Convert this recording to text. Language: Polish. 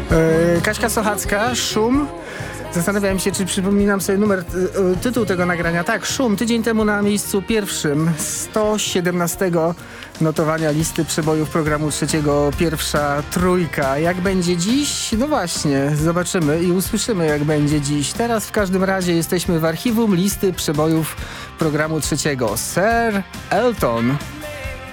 Kaśka Sochacka, Szum. Zastanawiałem się, czy przypominam sobie tytuł tego nagrania. Tak, Szum, tydzień temu na miejscu pierwszym 117 notowania listy przebojów programu trzeciego, pierwsza trójka. Jak będzie dziś? No właśnie, zobaczymy i usłyszymy, jak będzie dziś. Teraz w każdym razie jesteśmy w archiwum listy przebojów programu trzeciego. Sir Elton.